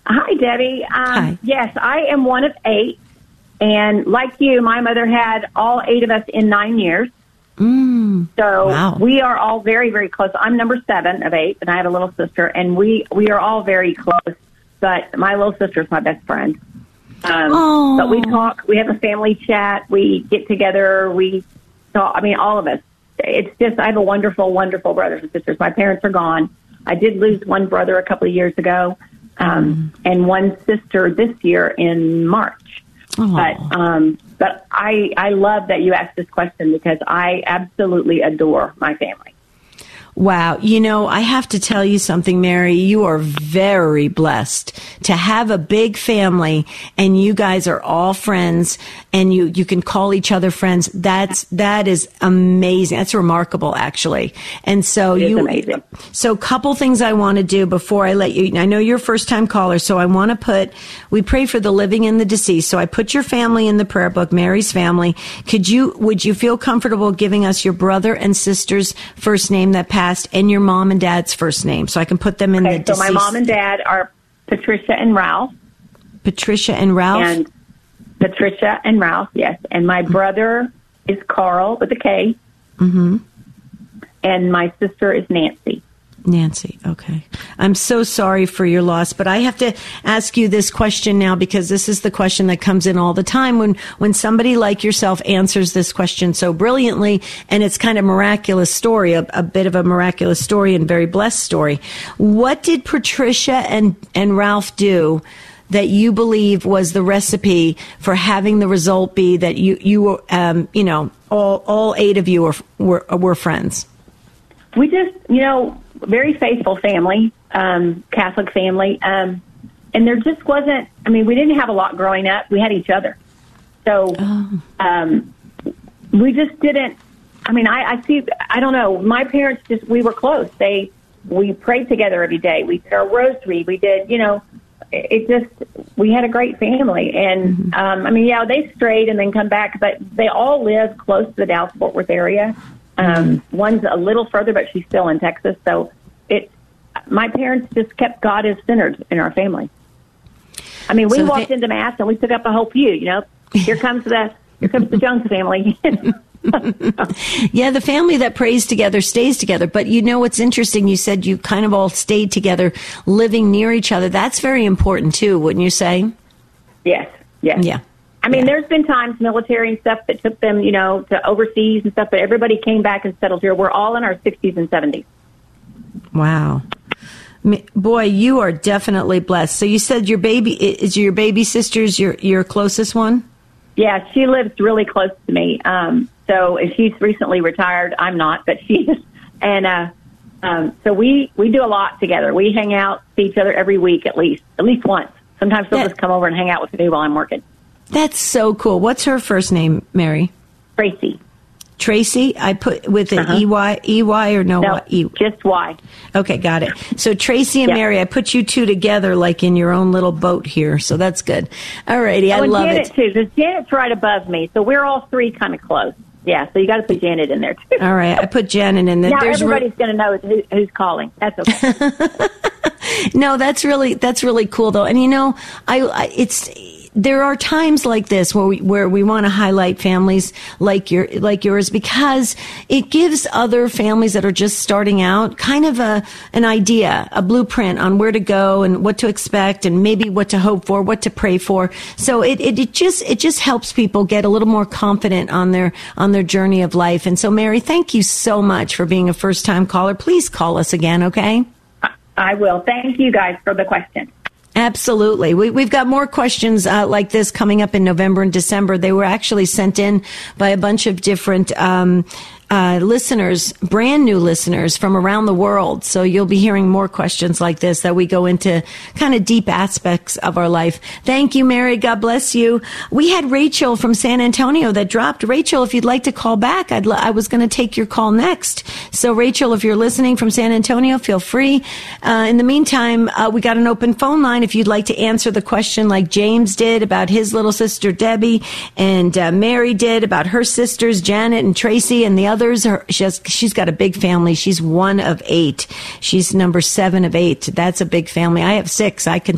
Hi, Debbie. Hi. Yes, I am one of 8. And like you, my mother had all 8 of us in 9 years. So wow. We are all very, very close. I'm number 7 of 8, and I have a little sister, and we are all very close. But my little sister is my best friend. But we talk. We have a family chat. We get together. We talk. I mean, all of us. It's just I have a wonderful, wonderful brothers and sisters. My parents are gone. I did lose one brother a couple of years ago, and one sister this year in March. But I love that you asked this question because I absolutely adore my family. Wow. I have to tell you something, Mary. You are very blessed to have a big family and you guys are all friends and you can call each other friends. That is amazing. That's remarkable, actually. And so it is amazing. So couple things I want to do before I let you, I know you're a first time caller, so I want to we pray for the living and the deceased. So I put your family in the prayer book, Mary's family. Would you feel comfortable giving us your brother and sister's first name that passed and your mom and dad's first name so I can put them in the deceased? So my mom and dad are Patricia and Ralph. Patricia and Ralph? And Patricia and Ralph, yes. And my brother is Carl with a K. Mm-hmm. And my sister is Nancy. Nancy, okay. I'm so sorry for your loss, but I have to ask you this question now because this is the question that comes in all the time when somebody like yourself answers this question so brilliantly, and it's kind of miraculous story, a bit of a miraculous story and very blessed story. What did Patricia and Ralph do that you believe was the recipe for having the result be that you all 8 of you were friends? We just, very faithful family, Catholic family. And there just wasn't, we didn't have a lot growing up. We had each other. So we just didn't, I don't know. My parents we were close. We prayed together every day. We did our rosary. We did, we had a great family. And, they strayed and then come back, but they all live close to the Dallas-Fort Worth area. One's a little further, but she's still in Texas. So my parents just kept God as centered in our family. We walked into Mass and we took up a whole pew, Here comes the Jones family. Yeah, the family that prays together stays together. But what's interesting, you said you kind of all stayed together, living near each other. That's very important too, wouldn't you say? Yes. Yeah. There's been times, military and stuff, that took them, to overseas and stuff, but everybody came back and settled here. We're all in our 60s and 70s. Wow. Boy, you are definitely blessed. So you said your baby sister's your closest one? Yeah, she lives really close to me. So she's recently retired. I'm not, but she is. And so we do a lot together. We hang out, see each other every week at least once. Sometimes she'll just come over and hang out with me while I'm working. That's so cool. What's her first name, Mary? Tracy? I put with an E-Y or no? No, just Y. Okay, got it. So Tracy and Mary, I put you two together like in your own little boat here, so that's good. All righty, I love Janet, too, because Janet's right above me, so we're all 3 kind of close. Yeah, so you got to put Janet in there, too. All right, I put Janet in there. Now everybody's going to know who's calling. That's okay. No, that's really cool, though. And, there are times like this where we want to highlight families like yours because it gives other families that are just starting out kind of an idea, a blueprint on where to go and what to expect and maybe what to hope for, what to pray for. So it just helps people get a little more confident on their journey of life. And so, Mary, thank you so much for being a first time caller. Please call us again, okay? I will. Thank you guys for the question. Absolutely. We've got more questions like this coming up in November and December. They were actually sent in by a bunch of different listeners, brand new listeners from around the world. So you'll be hearing more questions like this that we go into kind of deep aspects of our life. Thank you, Mary. God bless you. We had Rachel from San Antonio that dropped. Rachel, if you'd like to call back, I was going to take your call next. So Rachel, if you're listening from San Antonio, feel free. In the meantime, we got an open phone line if you'd like to answer the question like James did about his little sister, Debbie, and Mary did about her sisters, Janet and Tracy, and the others. She's got a big family. She's one of 8. She's number 7 of 8. That's a big family. I have 6. I consider